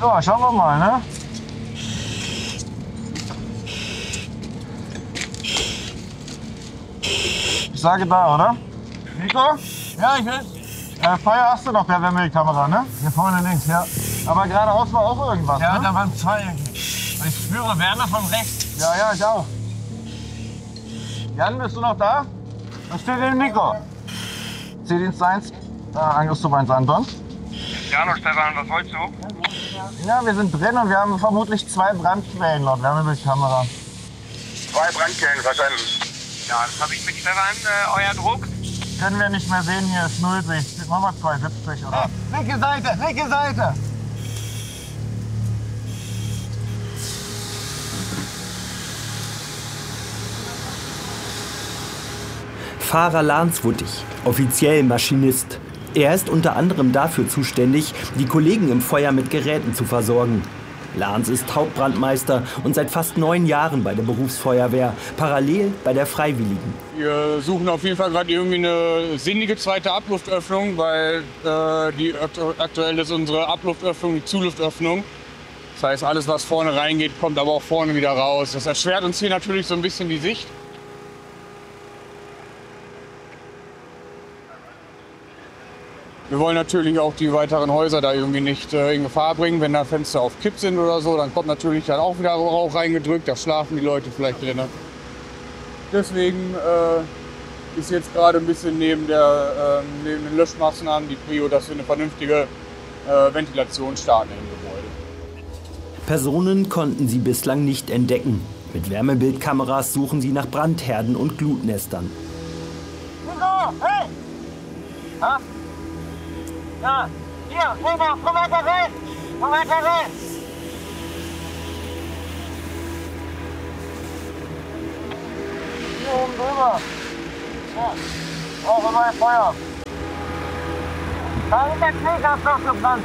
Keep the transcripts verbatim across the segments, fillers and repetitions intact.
Ja, schauen wir mal, ne? Ich sage da, oder? Nico? Ja, ich will. Äh, Feuer hast du noch per Wärmekamera, ne? Hier vorne links, ja. Aber geradeaus war auch irgendwas, Ja, ne? da waren zwei. Ich spüre Wärme von rechts. Ja, ja, ich auch. Jan, bist du noch da? Da steht der Nico. C-Dienst eins, äh, Angriffsgruppe eins Anton. Jan und Stefan, was wolltest du? Ja, wir sind drin und wir haben vermutlich zwei Brandquellen laut Wärmebildkamera. Zwei Brandquellen, wahrscheinlich. Ja, das habe ich mit Stefan, äh, euer Druck. Können wir nicht mehr sehen, hier ist Nullsicht. Machen wir zwei siebzig, oder? Hey, linke Seite, linke Seite. Fahrer Lance Wuttig, offiziell Maschinist. Er ist unter anderem dafür zuständig, die Kollegen im Feuer mit Geräten zu versorgen. Lance ist Hauptbrandmeister und seit fast neun Jahren bei der Berufsfeuerwehr, parallel bei der Freiwilligen. Wir suchen auf jeden Fall gerade irgendwie eine sinnige zweite Abluftöffnung, weil äh, die aktuell ist unsere Abluftöffnung die Zuluftöffnung. Das heißt, alles, was vorne reingeht, kommt aber auch vorne wieder raus. Das erschwert uns hier natürlich so ein bisschen die Sicht. Wir wollen natürlich auch die weiteren Häuser da irgendwie nicht äh, in Gefahr bringen. Wenn da Fenster auf Kipp sind oder so, dann kommt natürlich dann auch wieder Rauch reingedrückt. Da schlafen die Leute vielleicht drin. Deswegen äh, ist jetzt gerade ein bisschen neben, der, äh, neben den Löschmaßnahmen die Prio, dass wir eine vernünftige äh, Ventilation starten im Gebäude. Personen konnten sie bislang nicht entdecken. Mit Wärmebildkameras suchen sie nach Brandherden und Glutnestern. Nico, hey! Ha? Ja, hier, Nico, komm weiter rein! Komm weiter rein! Hier oben drüber. Ja, auch immer Feuer. Da ist der Klägerstoff gebrannt.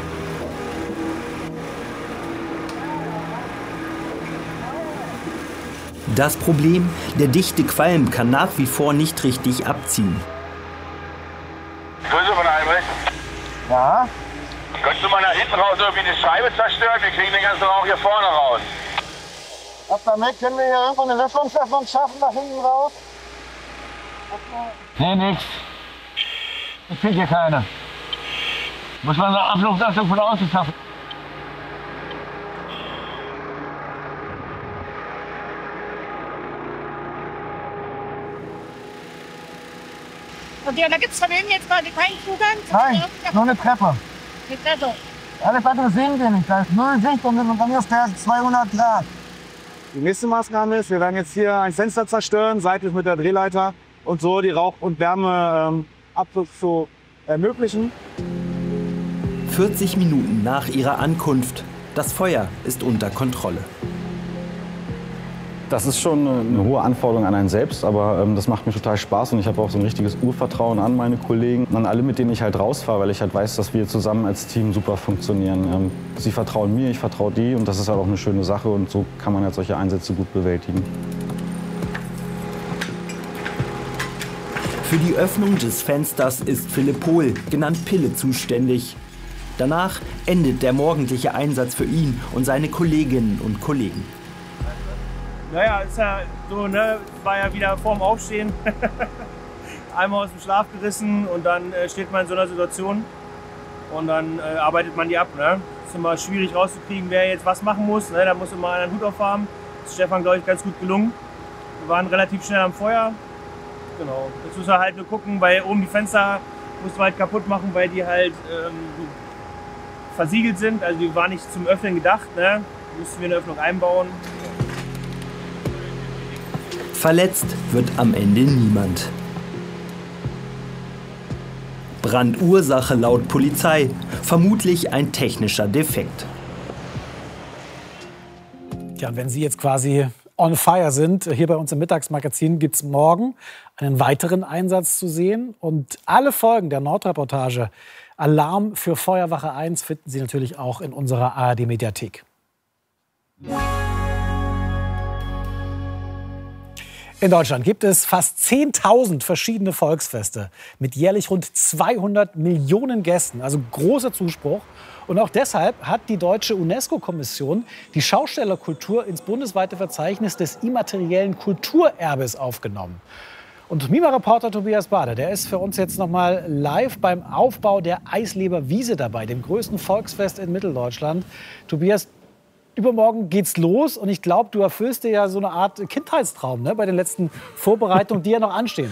Das Problem, der dichte Qualm kann nach wie vor nicht richtig abziehen. Grüße von Albrecht. Ja? Könntest du mal nach hinten raus irgendwie eine Scheibe zerstören? Wir kriegen den ganzen Rauch hier vorne raus. Ab damit können wir hier irgendwo eine Lüftungsöffnung schaffen, nach hinten raus? Nee, nix. Ich krieg hier keine. Muss man eine Abluftöffnung von außen schaffen. Und ja, da gibt es von innen jetzt gerade keinen Zugang? Nein, nur eine Treppe. Eine Treppe. Alles andere sehen wir nicht. Da ist null Sicht und dann ist der zweihundert Grad. Die nächste Maßnahme ist, wir werden jetzt hier ein Fenster zerstören, seitlich mit der Drehleiter und so die Rauch- und Wärmeabfluss zu ermöglichen. vierzig Minuten nach ihrer Ankunft. Das Feuer ist unter Kontrolle. Das ist schon eine hohe Anforderung an einen selbst, aber ähm, das macht mir total Spaß und ich habe auch so ein richtiges Urvertrauen an meine Kollegen und an alle, mit denen ich halt rausfahre, weil ich halt weiß, dass wir zusammen als Team super funktionieren. Ähm, sie vertrauen mir, ich vertraue die und das ist halt auch eine schöne Sache und so kann man halt solche Einsätze gut bewältigen. Für die Öffnung des Fensters ist Philipp Pohl, genannt Pille, zuständig. Danach endet der morgendliche Einsatz für ihn und seine Kolleginnen und Kollegen. Naja, ist ja so, ne, war ja wieder vorm Aufstehen. Einmal aus dem Schlaf gerissen und dann äh, steht man in so einer Situation und dann äh, arbeitet man die ab. Ne? Ist immer schwierig rauszukriegen, wer jetzt was machen muss. Ne? Da muss immer einer einen Hut aufhaben. Das ist Stefan, glaube ich, ganz gut gelungen. Wir waren relativ schnell am Feuer. Genau. Jetzt müssen wir halt nur gucken, weil oben die Fenster mussten wir halt kaputt machen, weil die halt ähm, versiegelt sind. Also die waren nicht zum Öffnen gedacht. Ne? Da mussten wir eine Öffnung einbauen. Verletzt wird am Ende niemand. Brandursache laut Polizei, vermutlich ein technischer Defekt. Ja, wenn Sie jetzt quasi on fire sind, hier bei uns im Mittagsmagazin gibt es morgen einen weiteren Einsatz zu sehen. Und alle Folgen der Nordreportage Alarm für Feuerwache eins finden Sie natürlich auch in unserer A R D-Mediathek. In Deutschland gibt es fast zehntausend verschiedene Volksfeste mit jährlich rund zweihundert Millionen Gästen, also großer Zuspruch. Und auch deshalb hat die deutsche UNESCO-Kommission die Schaustellerkultur ins bundesweite Verzeichnis des immateriellen Kulturerbes aufgenommen. Und Mima-Reporter Tobias Bader, der ist für uns jetzt noch mal live beim Aufbau der Eisleber Wiese dabei, dem größten Volksfest in Mitteldeutschland. Tobias, übermorgen geht's los und ich glaube, du erfüllst dir ja so eine Art Kindheitstraum, ne, bei den letzten Vorbereitungen, die ja noch anstehen.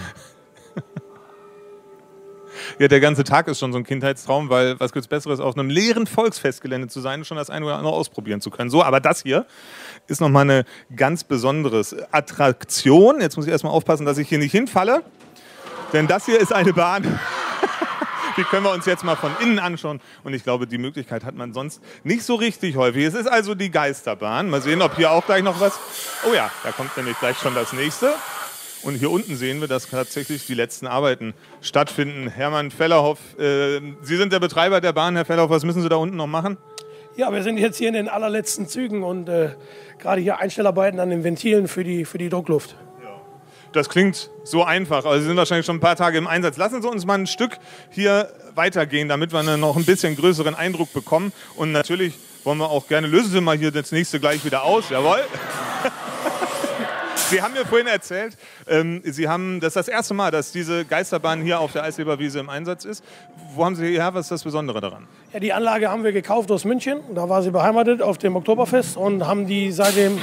Ja, der ganze Tag ist schon so ein Kindheitstraum, weil was gibt's Besseres, auf einem leeren Volksfestgelände zu sein und schon das eine oder andere ausprobieren zu können. So, aber das hier ist nochmal eine ganz besondere Attraktion. Jetzt muss ich erstmal aufpassen, dass ich hier nicht hinfalle, denn das hier ist eine Bahn. Die können wir uns jetzt mal von innen anschauen. Und ich glaube, die Möglichkeit hat man sonst nicht so richtig häufig. Es ist also die Geisterbahn. Mal sehen, ob hier auch gleich noch was... Oh ja, da kommt nämlich gleich schon das nächste. Und hier unten sehen wir, dass tatsächlich die letzten Arbeiten stattfinden. Hermann Fellerhoff, äh, Sie sind der Betreiber der Bahn, Herr Fellerhoff. Was müssen Sie da unten noch machen? Ja, wir sind jetzt hier in den allerletzten Zügen und äh, gerade hier Einstellarbeiten an den Ventilen für die, für die Druckluft. Das klingt so einfach, aber Sie sind wahrscheinlich schon ein paar Tage im Einsatz. Lassen Sie uns mal ein Stück hier weitergehen, damit wir noch ein bisschen größeren Eindruck bekommen. Und natürlich wollen wir auch gerne, lösen Sie mal hier das nächste gleich wieder aus. Jawohl. Sie haben mir vorhin erzählt, ähm, Sie haben, das ist das erste Mal, dass diese Geisterbahn hier auf der Eisleberwiese im Einsatz ist. Wo haben Sie her? Was ist das Besondere daran? Ja, die Anlage haben wir gekauft aus München. Da war sie beheimatet auf dem Oktoberfest und haben die seitdem...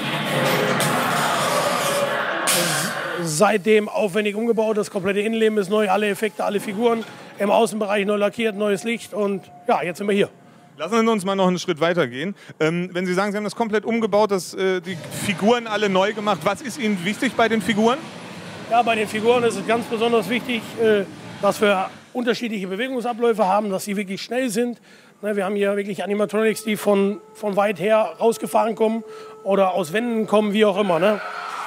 Seitdem aufwendig umgebaut, das komplette Innenleben ist neu, alle Effekte, alle Figuren, im Außenbereich neu lackiert, neues Licht und ja, jetzt sind wir hier. Lassen Sie uns mal noch einen Schritt weiter gehen. Ähm, wenn Sie sagen, Sie haben das komplett umgebaut, das, äh, die Figuren alle neu gemacht, was ist Ihnen wichtig bei den Figuren? Ja, bei den Figuren ist es ganz besonders wichtig, äh, dass wir unterschiedliche Bewegungsabläufe haben, dass sie wirklich schnell sind. Ne, wir haben hier wirklich Animatronics, die von, von weit her rausgefahren kommen oder aus Wänden kommen, wie auch immer. Ne?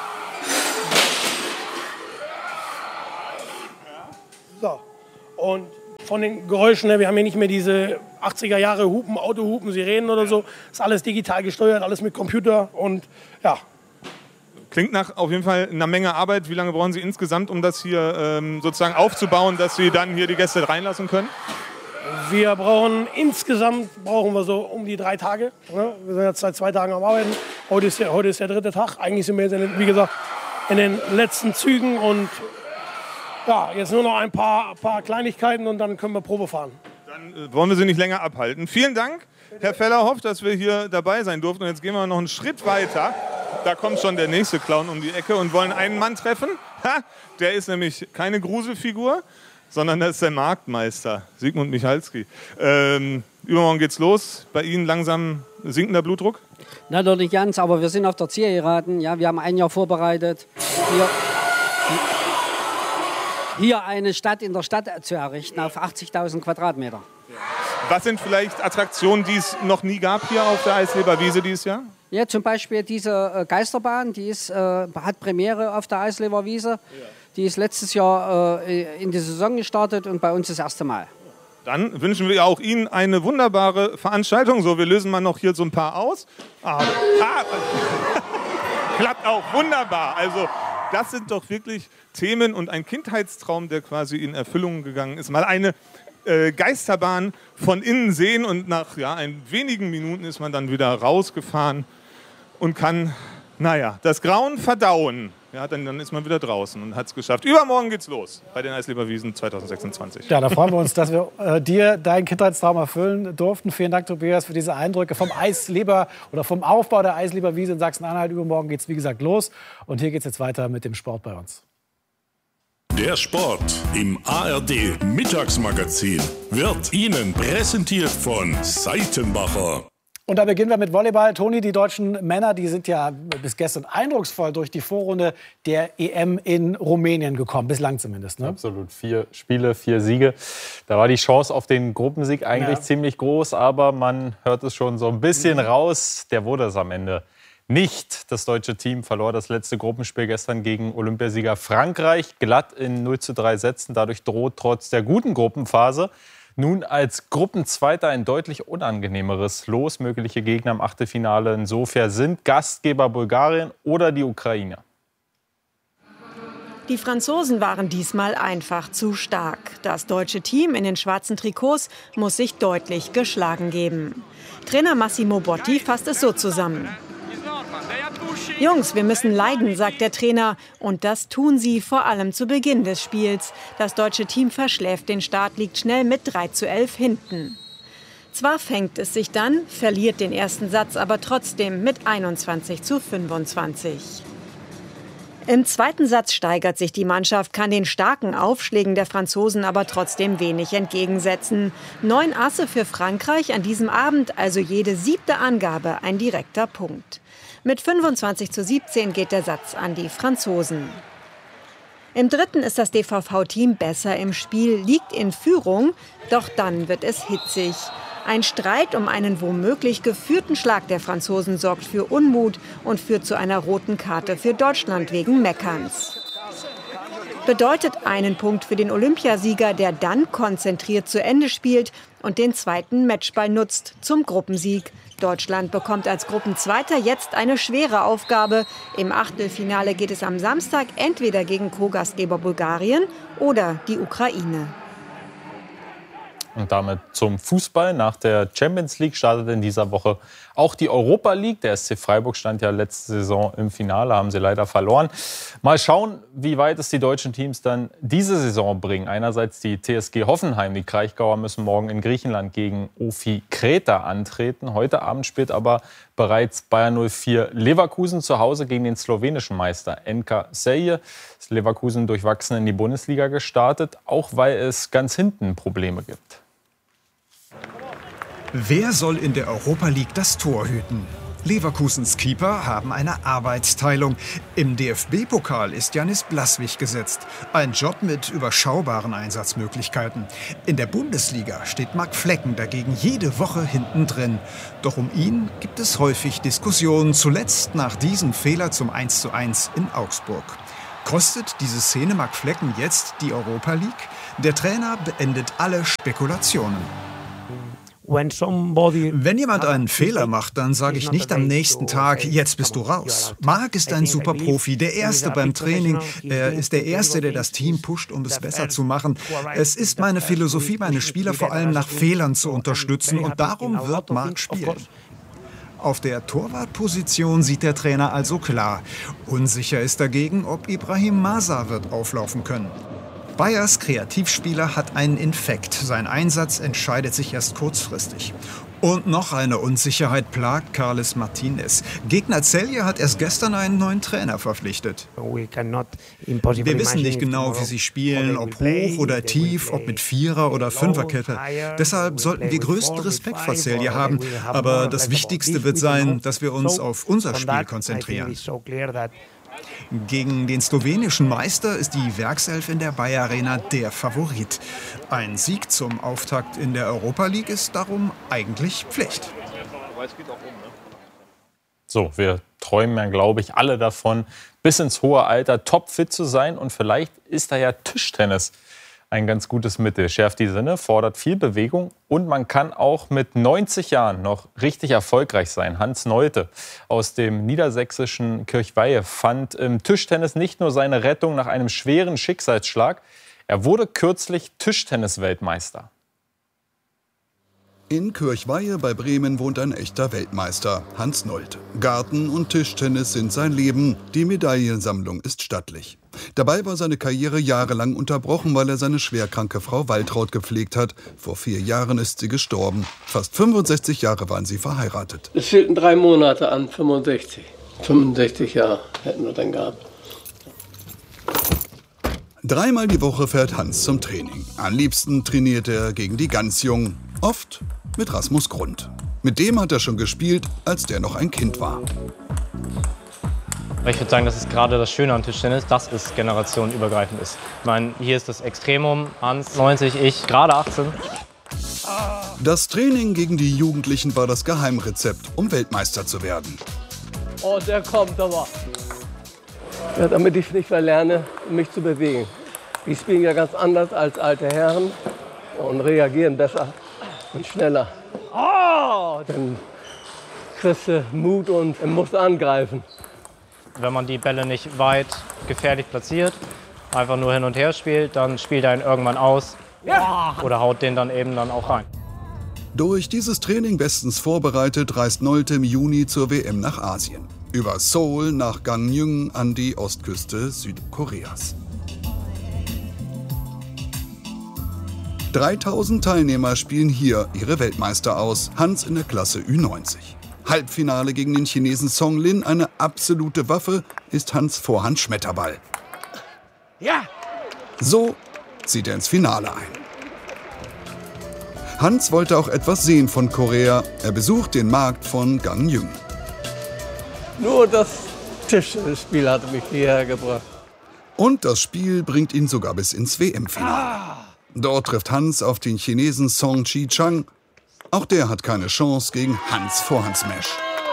So. Und von den Geräuschen, ne, wir haben hier nicht mehr diese achtziger Jahre Hupen, Autohupen, Sirenen oder so. Ist alles digital gesteuert, alles mit Computer und ja. Klingt nach auf jeden Fall einer Menge Arbeit. Wie lange brauchen Sie insgesamt, um das hier ähm, sozusagen aufzubauen, dass Sie dann hier die Gäste reinlassen können? Wir brauchen insgesamt brauchen wir so um die drei Tage. Ne? Wir sind jetzt seit zwei Tagen am Arbeiten. Heute ist der, heute ist der dritte Tag. Eigentlich sind wir jetzt, in den, wie gesagt, in den letzten Zügen und ja, jetzt nur noch ein paar, paar Kleinigkeiten und dann können wir Probe fahren. Dann äh, wollen wir Sie nicht länger abhalten. Vielen Dank, Herr Fellerhoff, dass wir hier dabei sein durften. Und jetzt gehen wir noch einen Schritt weiter. Da kommt schon der nächste Clown um die Ecke und wollen einen Mann treffen. Ha, der ist nämlich keine Gruselfigur, sondern das ist der Marktmeister, Sigmund Michalski. Ähm, übermorgen geht's los. Bei Ihnen langsam sinkender Blutdruck? Na, doch nicht ganz, aber wir sind auf der Zielgeraden. Ja, wir haben ein Jahr vorbereitet, hier, hier eine Stadt in der Stadt zu errichten auf achtzigtausend Quadratmeter. Was sind vielleicht Attraktionen, die es noch nie gab hier auf der Eisleberwiese dieses Jahr? Ja, zum Beispiel diese äh, Geisterbahn, die ist, äh, hat Premiere auf der Eisleberwiese. Ja. Die ist letztes Jahr äh, in die Saison gestartet und bei uns das erste Mal. Dann wünschen wir auch Ihnen eine wunderbare Veranstaltung. So, wir lösen mal noch hier so ein paar aus. Ah, ah, klappt auch wunderbar. Also das sind doch wirklich Themen und ein Kindheitstraum, der quasi in Erfüllung gegangen ist. Mal eine äh, Geisterbahn von innen sehen und nach ja, ein wenigen Minuten ist man dann wieder rausgefahren und kann, naja, das Grauen verdauen. Ja, dann, dann ist man wieder draußen und hat es geschafft. Übermorgen geht's los bei den Eisleberwiesen zwanzig sechsundzwanzig. Ja, da freuen wir uns, dass wir äh, dir deinen Kindheitstraum erfüllen durften. Vielen Dank, Tobias, für diese Eindrücke vom Eisleber oder vom Aufbau der Eisleberwiese in Sachsen-Anhalt. Übermorgen geht's wie gesagt los und hier geht's jetzt weiter mit dem Sport bei uns. Der Sport im A R D Mittagsmagazin wird Ihnen präsentiert von Seitenbacher. Und da beginnen wir mit Volleyball. Toni, die deutschen Männer, die sind ja bis gestern eindrucksvoll durch die Vorrunde der E M in Rumänien gekommen, bislang zumindest. Ne? Absolut, vier Spiele, vier Siege. Da war die Chance auf den Gruppensieg eigentlich ja. ziemlich groß, aber man hört es schon so ein bisschen mhm. raus. Der wurde es am Ende nicht. Das deutsche Team verlor das letzte Gruppenspiel gestern gegen Olympiasieger Frankreich glatt in null zu drei Sätzen. Dadurch droht trotz der guten Gruppenphase nun als Gruppenzweiter ein deutlich unangenehmeres Los. Mögliche Gegner im Achtelfinale insofern sind Gastgeber Bulgarien oder die Ukraine. Die Franzosen waren diesmal einfach zu stark. Das deutsche Team in den schwarzen Trikots muss sich deutlich geschlagen geben. Trainer Massimo Botti fasst es so zusammen. Jungs, wir müssen leiden, sagt der Trainer. Und das tun sie vor allem zu Beginn des Spiels. Das deutsche Team verschläft den Start, liegt schnell mit drei zu elf hinten. Zwar fängt es sich dann, verliert den ersten Satz aber trotzdem mit einundzwanzig zu fünfundzwanzig. Im zweiten Satz steigert sich die Mannschaft, kann den starken Aufschlägen der Franzosen aber trotzdem wenig entgegensetzen. Neun Asse für Frankreich an diesem Abend, also jede siebte Angabe ein direkter Punkt. Mit fünfundzwanzig zu siebzehn geht der Satz an die Franzosen. Im dritten ist das D V V-Team besser im Spiel, liegt in Führung, doch dann wird es hitzig. Ein Streit um einen womöglich geführten Schlag der Franzosen sorgt für Unmut und führt zu einer roten Karte für Deutschland wegen Meckerns. Bedeutet einen Punkt für den Olympiasieger, der dann konzentriert zu Ende spielt und den zweiten Matchball nutzt zum Gruppensieg. Deutschland bekommt als Gruppenzweiter jetzt eine schwere Aufgabe. Im Achtelfinale geht es am Samstag entweder gegen Co-Gastgeber Bulgarien oder die Ukraine. Und damit zum Fußball. Nach der Champions League startet in dieser Woche auch die Europa League. Der S C Freiburg stand ja letzte Saison im Finale, haben sie leider verloren. Mal schauen, wie weit es die deutschen Teams dann diese Saison bringen. Einerseits die T S G Hoffenheim. Die Kraichgauer müssen morgen in Griechenland gegen Ofi Kreta antreten. Heute Abend spielt aber bereits Bayer null vier Leverkusen zu Hause gegen den slowenischen Meister N K Celje. Ist Leverkusen durchwachsen in die Bundesliga gestartet, auch weil es ganz hinten Probleme gibt. Wer soll in der Europa League das Tor hüten? Leverkusens Keeper haben eine Arbeitsteilung. Im D F B-Pokal ist Janis Blaswig gesetzt. Ein Job mit überschaubaren Einsatzmöglichkeiten. In der Bundesliga steht Marc Flecken dagegen jede Woche hinten drin. Doch um ihn gibt es häufig Diskussionen, zuletzt nach diesem Fehler zum eins zu eins in Augsburg. Kostet diese Szene Marc Flecken jetzt die Europa League? Der Trainer beendet alle Spekulationen. Wenn jemand einen Fehler macht, dann sage ich nicht am nächsten Tag, jetzt bist du raus. Marc ist ein super Profi, der Erste beim Training. Er ist der Erste, der das Team pusht, um es besser zu machen. Es ist meine Philosophie, meine Spieler vor allem nach Fehlern zu unterstützen und darum wird Marc spielen. Auf der Torwartposition sieht der Trainer also klar. Unsicher ist dagegen, ob Ibrahim Masa wird auflaufen können. Bayers Kreativspieler hat einen Infekt. Sein Einsatz entscheidet sich erst kurzfristig. Und noch eine Unsicherheit plagt Carles Martinez. Gegner Celje hat erst gestern einen neuen Trainer verpflichtet. Wir wissen nicht genau, wie sie spielen, ob hoch oder tief, ob mit Vierer- oder Fünferkette. Deshalb sollten wir größten Respekt vor Celje haben. Aber das Wichtigste wird sein, dass wir uns auf unser Spiel konzentrieren. Gegen den slowenischen Meister ist die Werkself in der Bayer Arena der Favorit. Ein Sieg zum Auftakt in der Europa League ist darum eigentlich Pflicht. So, wir träumen ja, glaube ich, alle davon, bis ins hohe Alter topfit zu sein. Und vielleicht ist da ja Tischtennis ein ganz gutes Mittel. Schärft die Sinne, fordert viel Bewegung und man kann auch mit neunzig Jahren noch richtig erfolgreich sein. Hans Nolte aus dem niedersächsischen Kirchweihe fand im Tischtennis nicht nur seine Rettung nach einem schweren Schicksalsschlag, er wurde kürzlich Tischtennis-Weltmeister. In Kirchweihe bei Bremen wohnt ein echter Weltmeister, Hans Nolte. Garten und Tischtennis sind sein Leben, die Medaillensammlung ist stattlich. Dabei war seine Karriere jahrelang unterbrochen, weil er seine schwerkranke Frau Waltraud gepflegt hat. Vor vier Jahren ist sie gestorben. Fast fünfundsechzig Jahre waren sie verheiratet. Es fehlten drei Monate an fünfundsechzig. fünfundsechzig Jahre hätten wir dann gehabt. Dreimal die Woche fährt Hans zum Training. Am liebsten trainiert er gegen die ganz Jungen. Oft mit Rasmus Grund. Mit dem hat er schon gespielt, als der noch ein Kind war. Ich würde sagen, das ist gerade das Schöne am Tischtennis, dass es generationenübergreifend ist. Ich meine, hier ist das Extremum, Hans neunzig, ich gerade achtzehn. Das Training gegen die Jugendlichen war das Geheimrezept, um Weltmeister zu werden. Oh, der kommt aber. Ja, damit ich nicht verlerne, mich zu bewegen. Die spielen ja ganz anders als alte Herren und reagieren besser und schneller. Oh, dann kriegst du Mut und musst angreifen. Wenn man die Bälle nicht weit gefährlich platziert, einfach nur hin und her spielt, dann spielt er ihn irgendwann aus oder haut den dann eben dann auch rein. Durch dieses Training bestens vorbereitet reist Nolte im Juni zur W M nach Asien. Über Seoul nach Gangneung an die Ostküste Südkoreas. dreitausend Teilnehmer spielen hier ihre Weltmeister aus. Hans in der Klasse Ü neunzig. Halbfinale gegen den Chinesen Song Lin. Eine absolute Waffe ist Hans Vorhand Schmetterball. Ja! So zieht er ins Finale ein. Hans wollte auch etwas sehen von Korea. Er besucht den Markt von Gangneung. Nur das Tischspiel hatte mich hierher gebracht. Und das Spiel bringt ihn sogar bis ins W M-Finale. Dort trifft Hans auf den Chinesen Song Chi-Chang. Auch der hat keine Chance gegen Hans Vorhandsmash.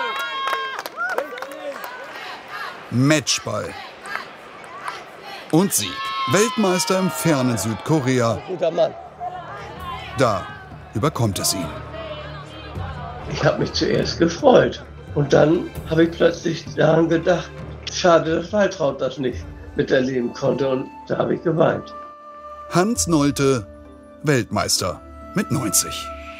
Matchball. Und Sieg. Weltmeister im fernen Südkorea. Guter Mann. Da überkommt es ihn. Ich habe mich zuerst gefreut. Und dann habe ich plötzlich daran gedacht, schade, dass Waltraud das nicht miterleben konnte. Und da habe ich geweint. Hans Nolte, Weltmeister mit neunzig.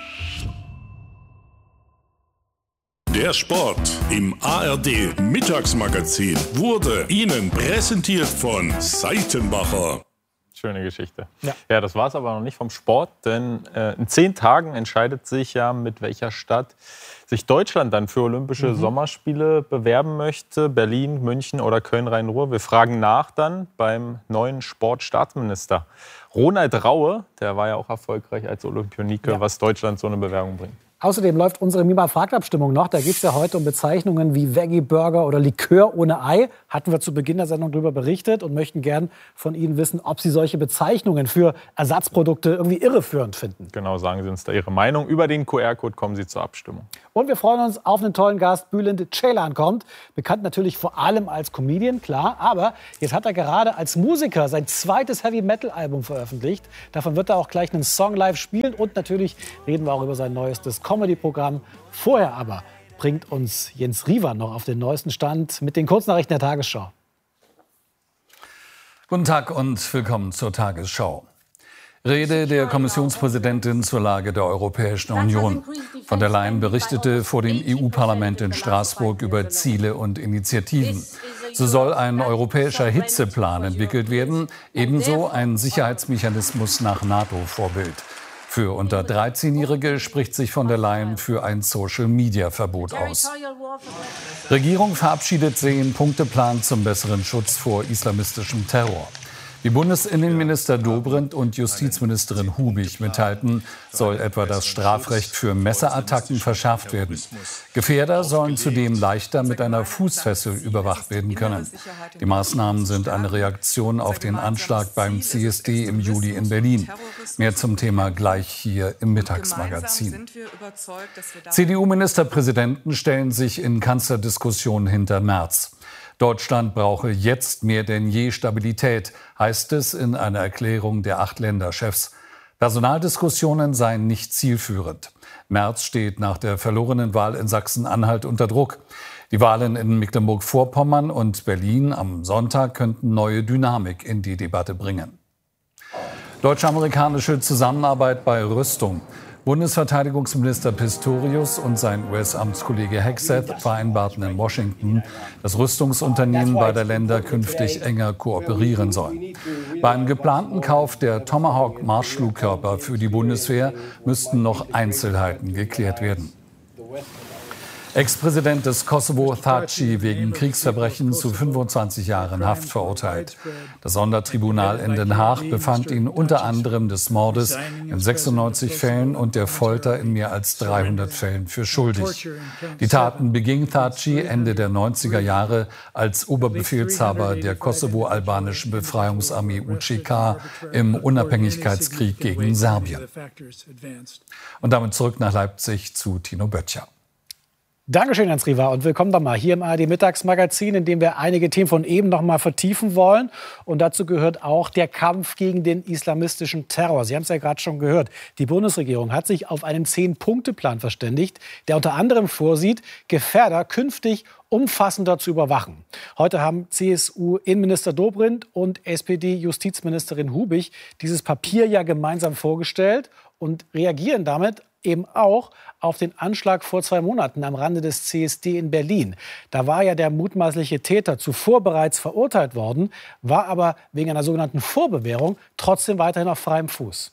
Der Sport im A R D Mittagsmagazin wurde Ihnen präsentiert von Seitenbacher. Schöne Geschichte. Ja, ja, das war es aber noch nicht vom Sport, denn äh, in zehn Tagen entscheidet sich ja, mit welcher Stadt sich Deutschland dann für Olympische mhm. Sommerspiele bewerben möchte. Berlin, München oder Köln-Rhein-Ruhr. Wir fragen nach dann beim neuen Sportstaatsminister Ronald Raue. Der war ja auch erfolgreich als Olympionike, ja. was Deutschland so eine Bewerbung bringt. Außerdem läuft unsere Mima-Fragt-Abstimmung noch. Da geht es ja heute um Bezeichnungen wie Veggie-Burger oder Likör ohne Ei. Hatten wir zu Beginn der Sendung darüber berichtet und möchten gern von Ihnen wissen, ob Sie solche Bezeichnungen für Ersatzprodukte irgendwie irreführend finden. Genau, sagen Sie uns da Ihre Meinung. Über den Q R-Code kommen Sie zur Abstimmung. Und wir freuen uns auf einen tollen Gast. Bülent Ceylan kommt. Bekannt natürlich vor allem als Comedian, klar. Aber jetzt hat er gerade als Musiker sein zweites Heavy-Metal-Album veröffentlicht. Davon wird er auch gleich einen Song live spielen. Und natürlich reden wir auch über sein neuestes Comedy-Programm. Vorher aber bringt uns Jens Riewer noch auf den neuesten Stand mit den Kurznachrichten der Tagesschau. Guten Tag und willkommen zur Tagesschau. Rede der Kommissionspräsidentin zur Lage der Europäischen Union. Von der Leyen berichtete vor dem E U-Parlament in Straßburg über Ziele und Initiativen. So soll ein europäischer Hitzeplan entwickelt werden, ebenso ein Sicherheitsmechanismus nach NATO-Vorbild. Für unter dreizehnjährige spricht sich von der Leyen für ein Social-Media-Verbot aus. Regierung verabschiedet Zehn-Punkte-Plan zum besseren Schutz vor islamistischem Terror. Wie Bundesinnenminister Dobrindt und Justizministerin Hubig mitteilten, soll etwa das Strafrecht für Messerattacken verschärft werden. Gefährder sollen zudem leichter mit einer Fußfessel überwacht werden können. Die Maßnahmen sind eine Reaktion auf den Anschlag beim C S D im Juli in Berlin. Mehr zum Thema gleich hier im Mittagsmagazin. C D U-Ministerpräsidenten stellen sich in Kanzlerdiskussionen hinter Merz. Deutschland brauche jetzt mehr denn je Stabilität, heißt es in einer Erklärung der acht Länderchefs. Personaldiskussionen seien nicht zielführend. Merz steht nach der verlorenen Wahl in Sachsen-Anhalt unter Druck. Die Wahlen in Mecklenburg-Vorpommern und Berlin am Sonntag könnten neue Dynamik in die Debatte bringen. Deutsch-amerikanische Zusammenarbeit bei Rüstung. Bundesverteidigungsminister Pistorius und sein U S-Amtskollege Hegseth vereinbarten in Washington, dass Rüstungsunternehmen beider Länder künftig enger kooperieren sollen. Beim geplanten Kauf der Tomahawk-Marschflugkörper für die Bundeswehr müssten noch Einzelheiten geklärt werden. Ex-Präsident des Kosovo Thaci wegen Kriegsverbrechen zu fünfundzwanzig Jahren Haft verurteilt. Das Sondertribunal in Den Haag befand ihn unter anderem des Mordes in sechsundneunzig Fällen und der Folter in mehr als dreihundert Fällen für schuldig. Die Taten beging Thaci Ende der neunziger Jahre als Oberbefehlshaber der kosovo-albanischen Befreiungsarmee U C K im Unabhängigkeitskrieg gegen Serbien. Und damit zurück nach Leipzig zu Tino Böttcher. Dankeschön, Jens Riva, und willkommen doch mal hier im A R D-Mittagsmagazin, in dem wir einige Themen von eben noch mal vertiefen wollen. Und dazu gehört auch der Kampf gegen den islamistischen Terror. Sie haben es ja gerade schon gehört. Die Bundesregierung hat sich auf einen Zehn-Punkte-Plan verständigt, der unter anderem vorsieht, Gefährder künftig umfassender zu überwachen. Heute haben C S U-Innenminister Dobrindt und S P D-Justizministerin Hubig dieses Papier ja gemeinsam vorgestellt und reagieren damit eben auch auf den Anschlag vor zwei Monaten am Rande des C S D in Berlin. Da war ja der mutmaßliche Täter zuvor bereits verurteilt worden, war aber wegen einer sogenannten Vorbewährung trotzdem weiterhin auf freiem Fuß.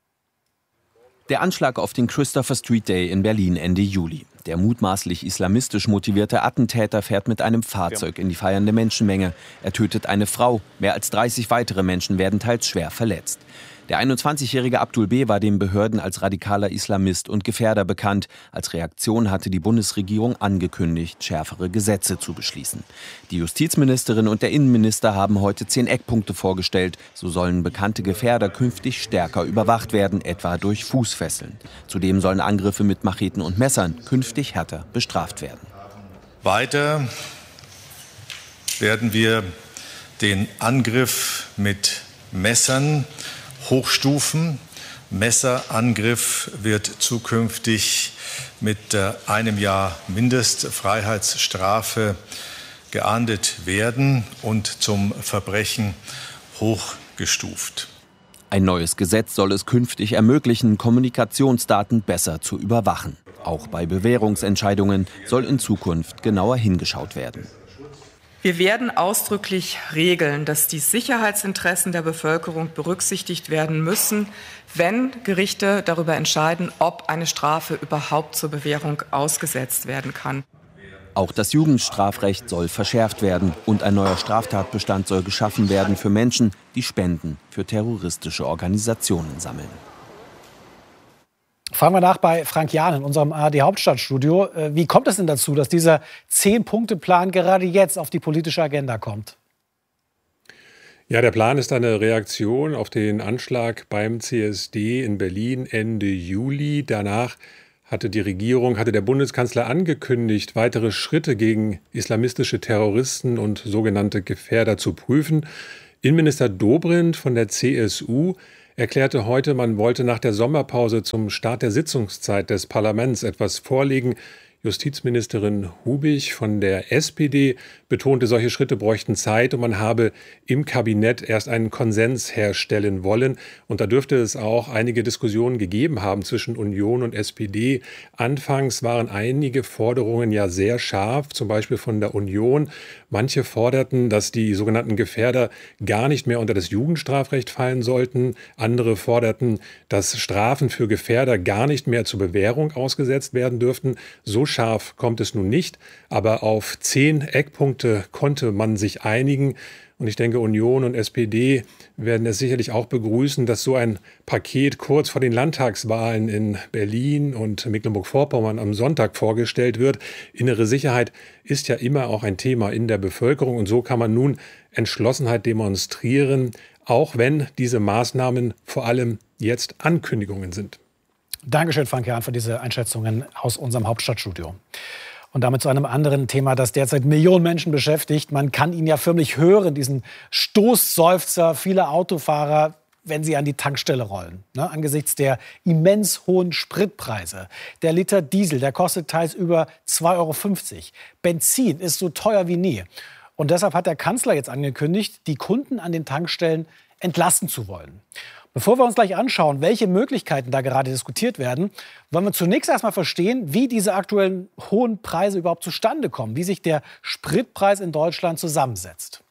Der Anschlag auf den Christopher Street Day in Berlin Ende Juli. Der mutmaßlich islamistisch motivierte Attentäter fährt mit einem Fahrzeug in die feiernde Menschenmenge. Er tötet eine Frau. Mehr als dreißig weitere Menschen werden teils schwer verletzt. Der einundzwanzigjährige Abdul B. war den Behörden als radikaler Islamist und Gefährder bekannt. Als Reaktion hatte die Bundesregierung angekündigt, schärfere Gesetze zu beschließen. Die Justizministerin und der Innenminister haben heute zehn Eckpunkte vorgestellt. So sollen bekannte Gefährder künftig stärker überwacht werden, etwa durch Fußfesseln. Zudem sollen Angriffe mit Macheten und Messern künftig härter bestraft werden. Weiter werden wir den Angriff mit Messern hochstufen. Messerangriff wird zukünftig mit äh, einem Jahr Mindestfreiheitsstrafe geahndet werden und zum Verbrechen hochgestuft. Ein neues Gesetz soll es künftig ermöglichen, Kommunikationsdaten besser zu überwachen. Auch bei Bewährungsentscheidungen soll in Zukunft genauer hingeschaut werden. Wir werden ausdrücklich regeln, dass die Sicherheitsinteressen der Bevölkerung berücksichtigt werden müssen, wenn Gerichte darüber entscheiden, ob eine Strafe überhaupt zur Bewährung ausgesetzt werden kann. Auch das Jugendstrafrecht soll verschärft werden und ein neuer Straftatbestand soll geschaffen werden für Menschen, die Spenden für terroristische Organisationen sammeln. Fragen wir nach bei Frank Jahn in unserem A R D-Hauptstadtstudio. Wie kommt es denn dazu, dass dieser Zehn-Punkte-Plan gerade jetzt auf die politische Agenda kommt? Ja, der Plan ist eine Reaktion auf den Anschlag beim C S D in Berlin Ende Juli. Danach hatte die Regierung, hatte der Bundeskanzler angekündigt, weitere Schritte gegen islamistische Terroristen und sogenannte Gefährder zu prüfen. Innenminister Dobrindt von der C S U erklärte heute, man wollte nach der Sommerpause zum Start der Sitzungszeit des Parlaments etwas vorlegen. Justizministerin Hubig von der S P D betonte, solche Schritte bräuchten Zeit und man habe im Kabinett erst einen Konsens herstellen wollen. Und da dürfte es auch einige Diskussionen gegeben haben zwischen Union und S P D. Anfangs waren einige Forderungen ja sehr scharf, zum Beispiel von der Union. Manche forderten, dass die sogenannten Gefährder gar nicht mehr unter das Jugendstrafrecht fallen sollten. Andere forderten, dass Strafen für Gefährder gar nicht mehr zur Bewährung ausgesetzt werden dürften. So scharf kommt es nun nicht, aber auf zehn Eckpunkte konnte man sich einigen. Und ich denke, Union und S P D werden es sicherlich auch begrüßen, dass so ein Paket kurz vor den Landtagswahlen in Berlin und Mecklenburg-Vorpommern am Sonntag vorgestellt wird. Innere Sicherheit ist ja immer auch ein Thema in der Bevölkerung. Und so kann man nun Entschlossenheit demonstrieren, auch wenn diese Maßnahmen vor allem jetzt Ankündigungen sind. Dankeschön, Frank Jahn, für diese Einschätzungen aus unserem Hauptstadtstudio. Und damit zu einem anderen Thema, das derzeit Millionen Menschen beschäftigt. Man kann ihn ja förmlich hören, diesen Stoßseufzer vieler Autofahrer, wenn sie an die Tankstelle rollen. Ne? Angesichts der immens hohen Spritpreise. Der Liter Diesel, der kostet teils über zwei Euro fünfzig. Benzin ist so teuer wie nie. Und deshalb hat der Kanzler jetzt angekündigt, die Kunden an den Tankstellen entlasten zu wollen. Bevor wir uns gleich anschauen, welche Möglichkeiten da gerade diskutiert werden, wollen wir zunächst erst mal verstehen, wie diese aktuellen hohen Preise überhaupt zustande kommen, wie sich der Spritpreis in Deutschland zusammensetzt.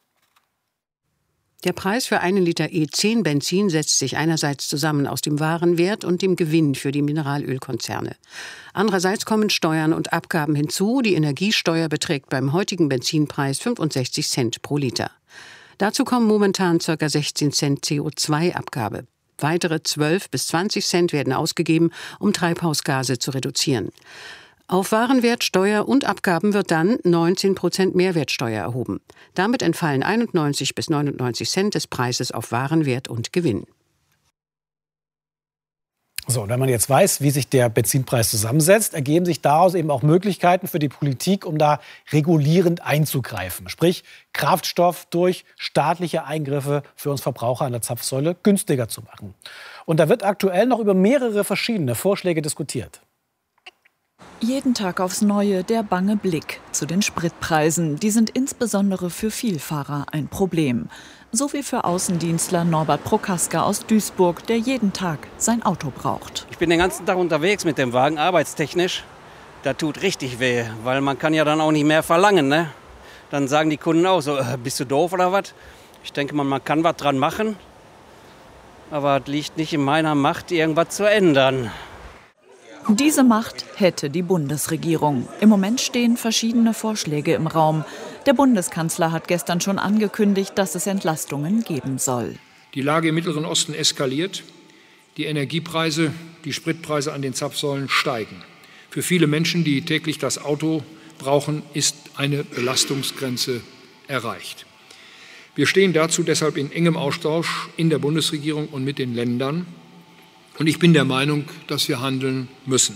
Der Preis für einen Liter E zehn Benzin setzt sich einerseits zusammen aus dem Warenwert und dem Gewinn für die Mineralölkonzerne. Andererseits kommen Steuern und Abgaben hinzu. Die Energiesteuer beträgt beim heutigen Benzinpreis fünfundsechzig Cent pro Liter. Dazu kommen momentan ca. sechzehn Cent C O zwei Abgabe. Weitere zwölf bis zwanzig Cent werden ausgegeben, um Treibhausgase zu reduzieren. Auf Warenwert, Steuer und Abgaben wird dann neunzehn Prozent Mehrwertsteuer erhoben. Damit entfallen einundneunzig bis neunundneunzig Cent des Preises auf Warenwert und Gewinn. So, und wenn man jetzt weiß, wie sich der Benzinpreis zusammensetzt, ergeben sich daraus eben auch Möglichkeiten für die Politik, um da regulierend einzugreifen. Sprich, Kraftstoff durch staatliche Eingriffe für uns Verbraucher an der Zapfsäule günstiger zu machen. Und da wird aktuell noch über mehrere verschiedene Vorschläge diskutiert. Jeden Tag aufs Neue der bange Blick zu den Spritpreisen. Die sind insbesondere für Vielfahrer ein Problem. So wie für Außendienstler Norbert Prokaska aus Duisburg, der jeden Tag sein Auto braucht. Ich bin den ganzen Tag unterwegs mit dem Wagen, arbeitstechnisch. Das tut richtig weh, weil man kann ja dann auch nicht mehr verlangen. Ne? Dann sagen die Kunden auch so, äh, bist du doof oder was? Ich denke mal, man kann was dran machen. Aber es liegt nicht in meiner Macht, irgendwas zu ändern. Diese Macht hätte die Bundesregierung. Im Moment stehen verschiedene Vorschläge im Raum. Der Bundeskanzler hat gestern schon angekündigt, dass es Entlastungen geben soll. Die Lage im Mittleren Osten eskaliert. Die Energiepreise, die Spritpreise an den Zapfsäulen steigen. Für viele Menschen, die täglich das Auto brauchen, ist eine Belastungsgrenze erreicht. Wir stehen dazu deshalb in engem Austausch in der Bundesregierung und mit den Ländern. Und ich bin der Meinung, dass wir handeln müssen.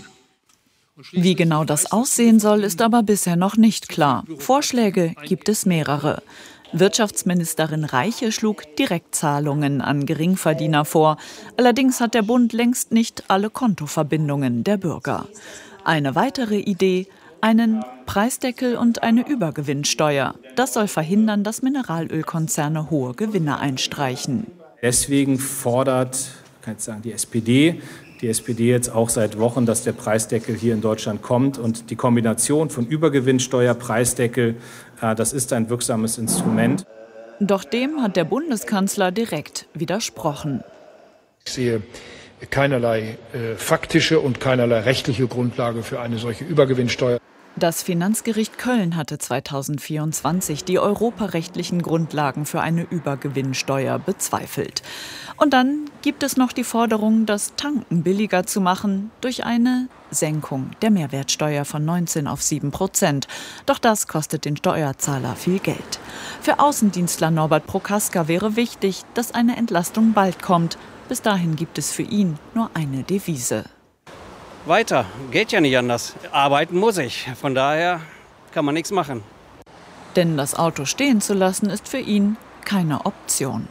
Wie genau das aussehen soll, ist aber bisher noch nicht klar. Vorschläge gibt es mehrere. Wirtschaftsministerin Reiche schlug Direktzahlungen an Geringverdiener vor. Allerdings hat der Bund längst nicht alle Kontoverbindungen der Bürger. Eine weitere Idee: einen Preisdeckel und eine Übergewinnsteuer. Das soll verhindern, dass Mineralölkonzerne hohe Gewinne einstreichen. Deswegen fordert kann ich sagen, die S P D, die S P D jetzt auch seit Wochen, dass der Preisdeckel hier in Deutschland kommt. Und die Kombination von Übergewinnsteuer, Preisdeckel, äh, das ist ein wirksames Instrument. Doch dem hat der Bundeskanzler direkt widersprochen. Ich sehe keinerlei äh, faktische und keinerlei rechtliche Grundlage für eine solche Übergewinnsteuer. Das Finanzgericht Köln hatte zweitausendvierundzwanzig die europarechtlichen Grundlagen für eine Übergewinnsteuer bezweifelt. Und dann gibt es noch die Forderung, das Tanken billiger zu machen durch eine Senkung der Mehrwertsteuer von neunzehn auf sieben Prozent. Doch das kostet den Steuerzahler viel Geld. Für Außendienstler Norbert Prokaska wäre wichtig, dass eine Entlastung bald kommt. Bis dahin gibt es für ihn nur eine Devise. Weiter, geht ja nicht anders. Arbeiten muss ich, von daher kann man nichts machen. Denn das Auto stehen zu lassen, ist für ihn keine Option.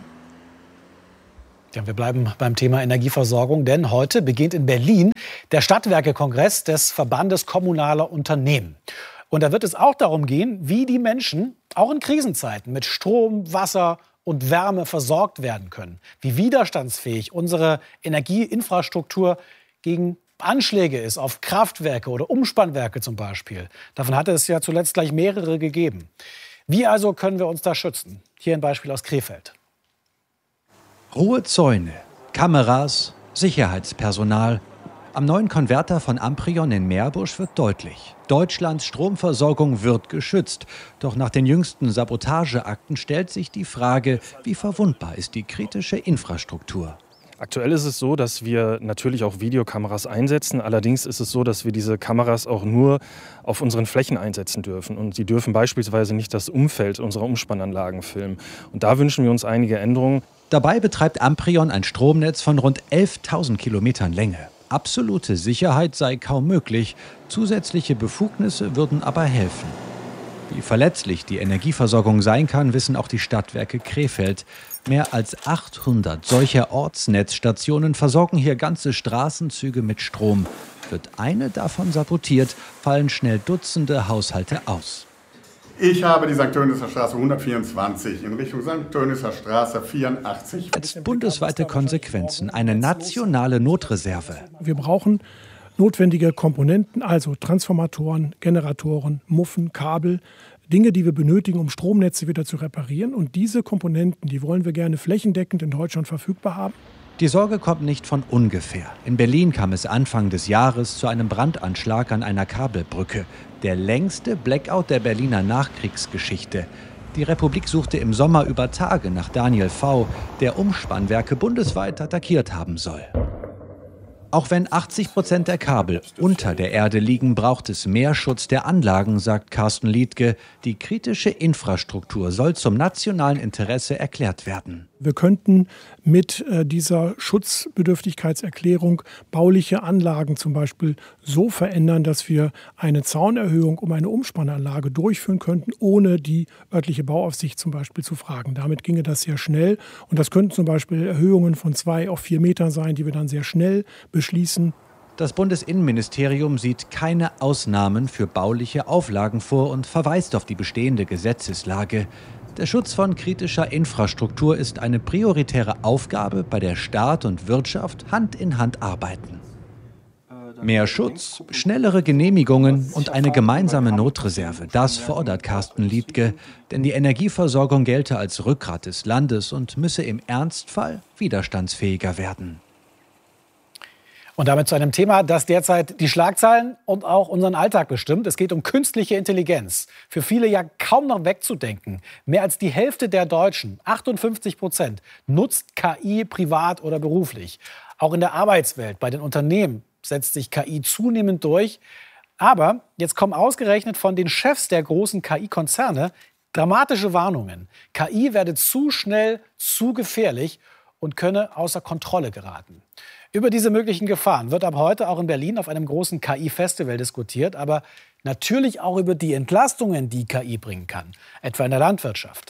Ja, wir bleiben beim Thema Energieversorgung, denn heute beginnt in Berlin der Stadtwerke-Kongress des Verbandes Kommunaler Unternehmen. Und da wird es auch darum gehen, wie die Menschen auch in Krisenzeiten mit Strom, Wasser und Wärme versorgt werden können. Wie widerstandsfähig unsere Energieinfrastruktur gegen Anschläge ist auf Kraftwerke oder Umspannwerke zum Beispiel. Davon hatte es ja zuletzt gleich mehrere gegeben. Wie also können wir uns da schützen? Hier ein Beispiel aus Krefeld. Hohe Zäune, Kameras, Sicherheitspersonal. Am neuen Konverter von Amprion in Meerbusch wird deutlich: Deutschlands Stromversorgung wird geschützt. Doch nach den jüngsten Sabotageakten stellt sich die Frage, wie verwundbar ist die kritische Infrastruktur? Aktuell ist es so, dass wir natürlich auch Videokameras einsetzen. Allerdings ist es so, dass wir diese Kameras auch nur auf unseren Flächen einsetzen dürfen. Und sie dürfen beispielsweise nicht das Umfeld unserer Umspannanlagen filmen. Und da wünschen wir uns einige Änderungen. Dabei betreibt Amprion ein Stromnetz von rund elftausend Kilometern Länge. Absolute Sicherheit sei kaum möglich. Zusätzliche Befugnisse würden aber helfen. Wie verletzlich die Energieversorgung sein kann, wissen auch die Stadtwerke Krefeld. Mehr als achthundert solcher Ortsnetzstationen versorgen hier ganze Straßenzüge mit Strom. Wird eine davon sabotiert, fallen schnell Dutzende Haushalte aus. Ich habe die Sankt Tönniser Straße hundertvierundzwanzig in Richtung Sankt Tönniser Straße vierundachtzig. Jetzt bundesweite Konsequenzen, eine nationale Notreserve. Wir brauchen notwendige Komponenten, also Transformatoren, Generatoren, Muffen, Kabel, Dinge, die wir benötigen, um Stromnetze wieder zu reparieren. Und diese Komponenten, die wollen wir gerne flächendeckend in Deutschland verfügbar haben. Die Sorge kommt nicht von ungefähr. In Berlin kam es Anfang des Jahres zu einem Brandanschlag an einer Kabelbrücke. Der längste Blackout der Berliner Nachkriegsgeschichte. Die Republik suchte im Sommer über Tage nach Daniel V., der Umspannwerke bundesweit attackiert haben soll. Auch wenn achtzig Prozent der Kabel unter der Erde liegen, braucht es mehr Schutz der Anlagen, sagt Carsten Liedtke. Die kritische Infrastruktur soll zum nationalen Interesse erklärt werden. Wir könnten mit dieser Schutzbedürftigkeitserklärung bauliche Anlagen zum Beispiel so verändern, dass wir eine Zaunerhöhung um eine Umspannanlage durchführen könnten, ohne die örtliche Bauaufsicht zum Beispiel zu fragen. Damit ginge das sehr schnell. Und das könnten zum Beispiel Erhöhungen von zwei auf vier Meter sein, die wir dann sehr schnell beschließen. Das Bundesinnenministerium sieht keine Ausnahmen für bauliche Auflagen vor und verweist auf die bestehende Gesetzeslage. Der Schutz von kritischer Infrastruktur ist eine prioritäre Aufgabe, bei der Staat und Wirtschaft Hand in Hand arbeiten. Mehr Schutz, schnellere Genehmigungen und eine gemeinsame Notreserve, das fordert Carsten Liedtke, denn die Energieversorgung gelte als Rückgrat des Landes und müsse im Ernstfall widerstandsfähiger werden. Und damit zu einem Thema, das derzeit die Schlagzeilen und auch unseren Alltag bestimmt. Es geht um künstliche Intelligenz. Für viele ja kaum noch wegzudenken. Mehr als die Hälfte der Deutschen, achtundfünfzig Prozent, nutzt K I privat oder beruflich. Auch in der Arbeitswelt, bei den Unternehmen setzt sich K I zunehmend durch. Aber jetzt kommen ausgerechnet von den Chefs der großen K I-Konzerne dramatische Warnungen. K I werde zu schnell, zu gefährlich und könne außer Kontrolle geraten. Über diese möglichen Gefahren wird ab heute auch in Berlin auf einem großen K I-Festival diskutiert, aber natürlich auch über die Entlastungen, die K I bringen kann, etwa in der Landwirtschaft.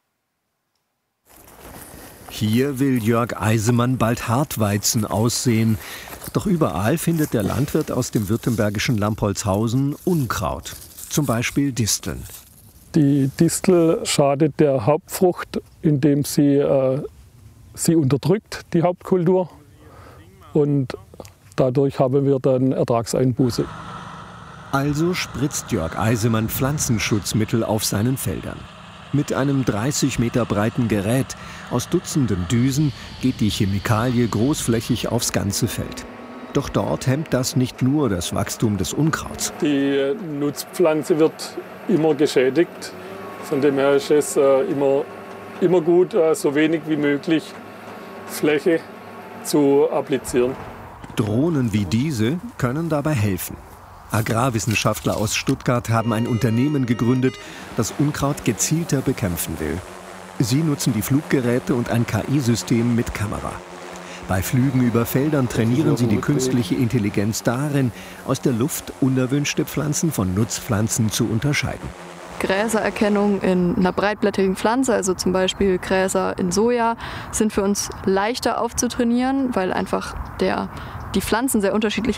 Hier will Jörg Eisemann bald Hartweizen aussehen. Doch überall findet der Landwirt aus dem württembergischen Lampolzhausen Unkraut, zum Beispiel Disteln. Die Distel schadet der Hauptfrucht, indem sie äh, sie unterdrückt, die Hauptkultur. Und dadurch haben wir dann Ertragseinbuße. Also spritzt Jörg Eisemann Pflanzenschutzmittel auf seinen Feldern. Mit einem dreißig Meter breiten Gerät aus Dutzenden Düsen geht die Chemikalie großflächig aufs ganze Feld. Doch dort hemmt das nicht nur das Wachstum des Unkrauts. Die Nutzpflanze wird immer geschädigt. Von dem her ist es äh, immer, immer gut, äh, so wenig wie möglich Fläche zu applizieren. Drohnen wie diese können dabei helfen. Agrarwissenschaftler aus Stuttgart haben ein Unternehmen gegründet, das Unkraut gezielter bekämpfen will. Sie nutzen die Fluggeräte und ein K I-System mit Kamera. Bei Flügen über Feldern trainieren sie die künstliche Intelligenz darin, aus der Luft unerwünschte Pflanzen von Nutzpflanzen zu unterscheiden. Gräsererkennung in einer breitblättrigen Pflanze, also zum Beispiel Gräser in Soja, sind für uns leichter aufzutrainieren, weil einfach der, die Pflanzen sehr unterschiedlich